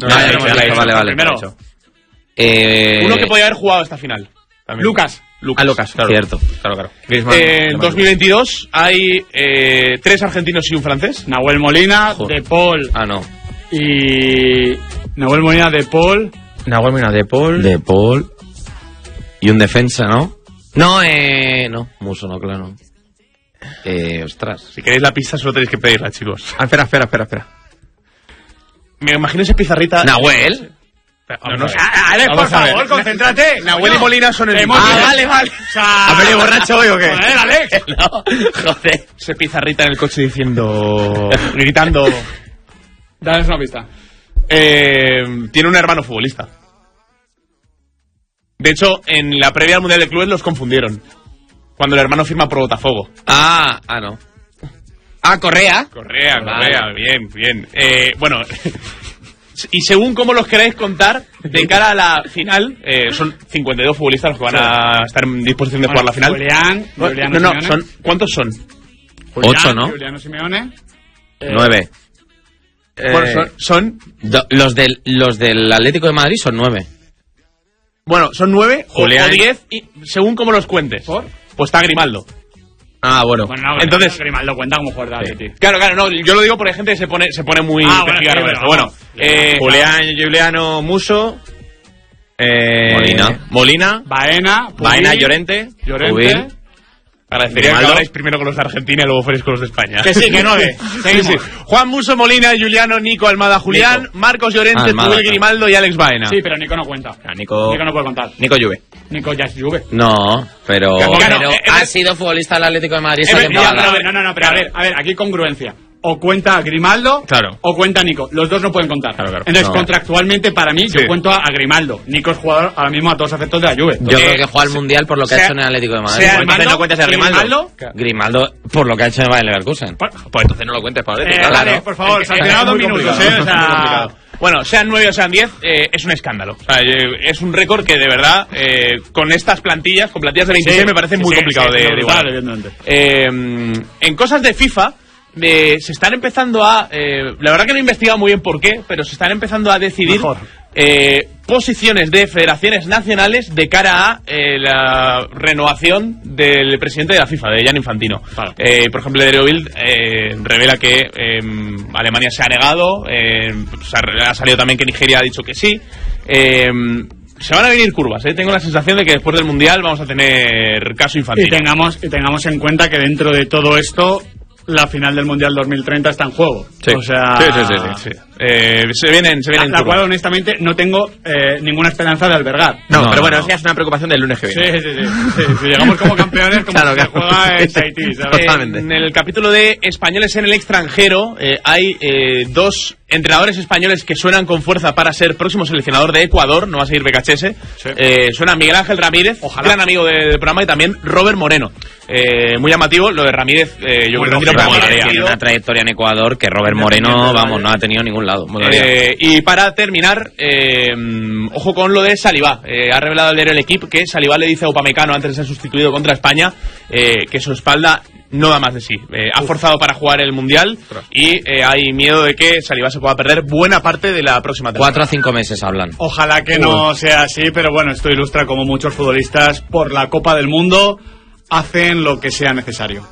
Vale. Primero. Uno que podía haber jugado esta final. También. Lucas, claro. Cierto. Claro. En 2022 hay 3 argentinos y un francés. Nahuel Molina, De Paul. Y Nahuel Molina, De Paul. De Paul. Y un defensa, ¿no? No, Musso no, claro. Ostras. Si queréis la pista solo tenéis que pedirla, chicos. Espera. Me imagino ese pizarrita. ¿Nahuel? Alex, por favor, concéntrate. Nahuel y Molina son el mismo. Vale. ¿Ha venido borracho hoy o qué? Joder, Alex. No, joder. Ese pizarrita en el coche diciendo... gritando... Danos una pista. Tiene un hermano futbolista. De hecho, en la previa al Mundial de Clubes los confundieron. Cuando el hermano firma por Botafogo. No. Correa. Correa, bien. Bueno, y según cómo los queráis contar, de cara a la final, son 52 futbolistas los que van a estar en disposición de jugar la final. Julián, ¿Cuántos son? 8, ¿no? Juliano Simeone. 9. Bueno, son los del Atlético de Madrid son 9. Bueno, son 9 Julián. o 10, y según cómo los cuentes. ¿Por? Pues está Grimaldo. Bueno. Entonces Grimaldo cuenta como jugador de Atleti. Claro, no, yo lo digo porque hay gente que se pone muy Julián, Giuliano, Musso, Molina, Baena, Llorente. Pubil. Agradecería que habláis primero con los de Argentina y luego fuerais con los de España. Que 9. Sí. Juan Musso, Molina, Giuliano, Nico, Almada, Julián, Marcos Llorente, Pubil, Grimaldo y Alex Baena. Sí, pero Nico no cuenta. Nico no puede contar. Nico Juve. Nico ya es Juve. No, pero ha sido futbolista del Atlético de Madrid esta temporada. Pero a ver, aquí congruencia. O cuenta Grimaldo, o cuenta Nico. Los dos no pueden contar. Claro. Entonces, contractualmente, para mí, yo cuento a Grimaldo. Nico es jugador ahora mismo a todos efectos de la Juve. Yo creo que juega al Mundial por lo que ha hecho en el Atlético de Madrid. Entonces no cuentes a Grimaldo. Grimaldo por lo que ha hecho en el Bayer Leverkusen. Pues entonces no lo cuentes, Pablo. Vale, por favor, sancionado 2 minutos. Bueno, sean 9 o sean 10, es un escándalo. O sea, es un récord que de verdad, con estas plantillas, con plantillas de 26, me parece muy complicado de igualar. En cosas de FIFA, se están empezando a... la verdad que no he investigado muy bien por qué, pero se están empezando a decidir posiciones de federaciones nacionales de cara a la renovación del presidente de la FIFA, de Gianni Infantino. Por ejemplo, el diario Bild revela que Alemania se ha negado, ha salido también que Nigeria ha dicho que sí. Se van a venir curvas, tengo la sensación de que después del Mundial vamos a tener caso Infantino. Y tengamos en cuenta que dentro de todo esto, la final del Mundial 2030 está en juego. Sí. O sea... Sí. Se vienen la cual, honestamente, no tengo ninguna esperanza de albergar. No, pero bueno, esa es una preocupación del lunes que viene. Sí. Si llegamos como campeones, como se juega en Tahití, ¿sabes? Totalmente. En el capítulo de españoles en el extranjero, hay 2 entrenadores españoles que suenan con fuerza para ser próximo seleccionador de Ecuador. No va a seguir Becachese. Suena Miguel Ángel Ramírez, gran amigo del programa, y también Robert Moreno. Muy llamativo lo de Ramírez. Yo creo que tiene una trayectoria en Ecuador que Robert Moreno, no ha tenido ningún lado. Y para terminar, ojo con lo de Saliba. Ha revelado el diario El Equipo que Saliba le dice a Upamecano antes de ser sustituido contra España que su espalda no da más de sí. Ha forzado para jugar el Mundial y hay miedo de que Saliba se pueda perder buena parte de la próxima temporada. 4 a 5 meses hablan. Ojalá que no sea así, pero bueno, esto ilustra como muchos futbolistas por la Copa del Mundo hacen lo que sea necesario.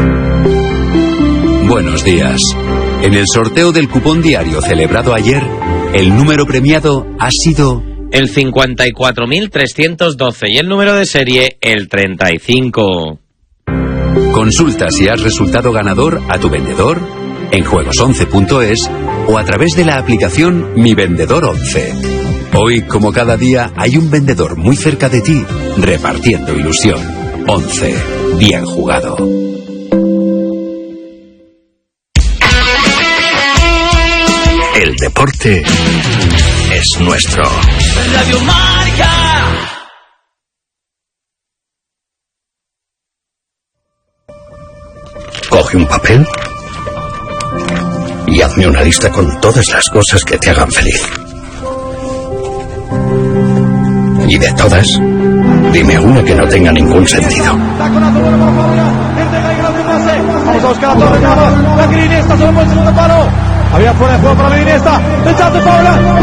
Buenos días. En el sorteo del cupón diario celebrado ayer, el número premiado ha sido el 54.312 y el número de serie el 35. Consulta si has resultado ganador a tu vendedor en juegos11.es o a través de la aplicación Mi Vendedor 11. Hoy, como cada día, hay un vendedor muy cerca de ti repartiendo ilusión. 11. Bien jugado. El deporte es nuestro. Radio Marca. Coge un papel y hazme una lista con todas las cosas que te hagan feliz. Y de todas, dime una que no tenga ningún sentido. Vamos a buscar a Torre, la Iniesta, se lo pone el segundo palo. Había fuera de juego para Iniesta. Rechazo, Paula.